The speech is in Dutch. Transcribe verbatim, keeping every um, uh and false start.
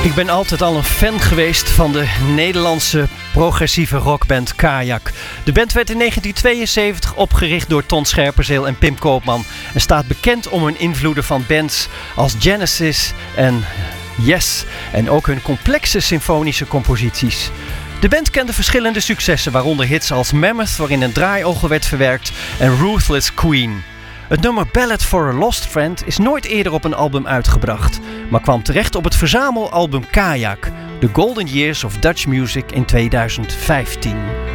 Ik ben altijd al een fan geweest van de Nederlandse progressieve rockband Kajak. De band werd in negentien tweeënzeventig opgericht door Ton Scherpenzeel en Pim Koopman en staat bekend om hun invloeden van bands als Genesis en Yes en ook hun complexe symfonische composities. De band kende verschillende successen, waaronder hits als Mammoth, waarin een draaiorgel werd verwerkt, en Ruthless Queen. Het nummer Ballad for a Lost Friend is nooit eerder op een album uitgebracht, maar kwam terecht op het verzamelalbum Kajak, The Golden Years of Dutch Music in tweeduizend vijftien.